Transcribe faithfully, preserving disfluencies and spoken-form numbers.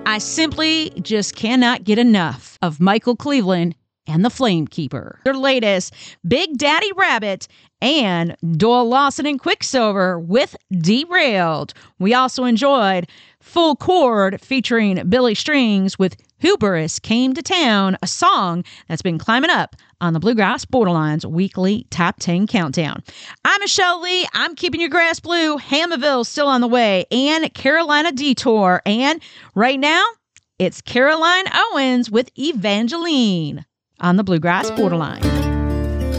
I simply just cannot get enough of Michael Cleveland and the Flamekeeper. Their latest, Big Daddy Rabbit, and Doyle Lawson and Quicksilver with Derailed. We also enjoyed Full Chord featuring Billy Strings with Hubris Came to Town, a song that's been climbing up on the Bluegrass Borderline's weekly Top ten Countdown. I'm Michelle Lee. I'm keeping your grass blue. Hammerville's still on the way, and Carolina Detour. And right now, it's Caroline Owens with Evangeline on the Bluegrass Borderline.